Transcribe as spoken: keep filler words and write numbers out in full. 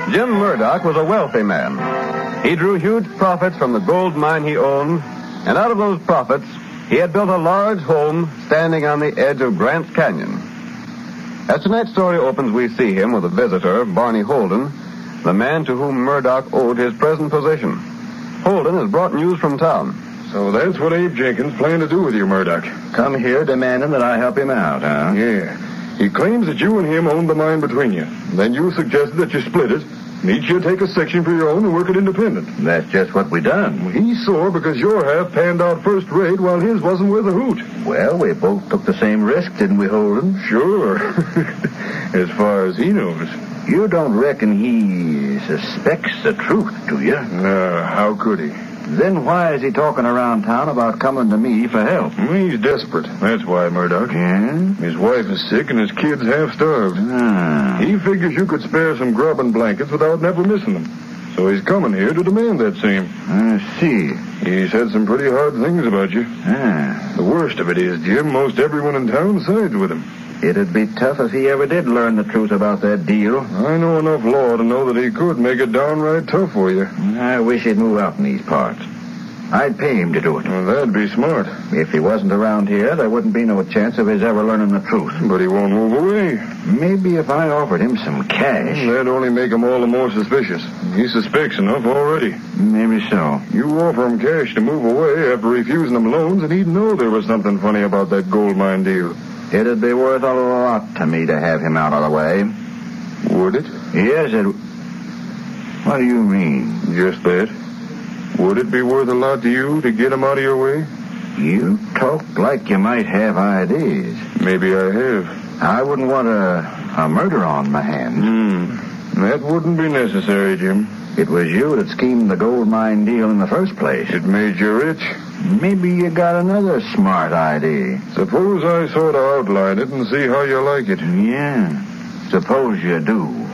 Jim Murdoch was a wealthy man. He drew huge profits from the gold mine he owned, and out of those profits, he had built a large home standing on the edge of Grants Canyon. As tonight's story opens, we see him with a visitor, Barney Holden, the man to whom Murdoch owed his present position. Holden has brought news from town. So that's what Abe Jenkins planned to do with you, Murdoch. Come here demanding that I help him out, huh? Yeah. He claims that you and him owned the mine between you. Then you suggested that you split it, and each you take a section for your own and work it independent. That's just what we done. He's sore because your half panned out first rate while his wasn't worth a hoot. Well, we both took the same risk, didn't we, Holden? Sure. As far as he knows. You don't reckon he suspects the truth, do you? Uh, how could he? Then why is he talking around town about coming to me for help? He's desperate. That's why, Murdoch. Yeah? His wife is sick and his kid's half starved. Ah. He figures you could spare some grub and blankets without never missing them. So he's coming here to demand that same. I see. He said some pretty hard things about you. Ah. The worst of it is, Jim, most everyone in town sides with him. It'd be tough if he ever did learn the truth about that deal. I know enough law to know that he could make it downright tough for you. I wish he'd move out in these parts. I'd pay him to do it. Well, that'd be smart. If he wasn't around here, there wouldn't be no chance of his ever learning the truth. But he won't move away. Maybe if I offered him some cash. That'd only make him all the more suspicious. He suspects enough already. Maybe so. You offer him cash to move away after refusing him loans, and he'd know there was something funny about that gold mine deal. It'd be worth a lot to me to have him out of the way. Would it? Yes, it... What do you mean? Just that. Would it be worth a lot to you to get him out of your way? You talk like you might have ideas. Maybe I have. I wouldn't want a, a murder on my hands. Hmm. That wouldn't be necessary, Jim. It was you that schemed the gold mine deal in the first place. It made you rich. Maybe you got another smart idea. Suppose I sort of outline it and see how you like it. Yeah. Suppose you do.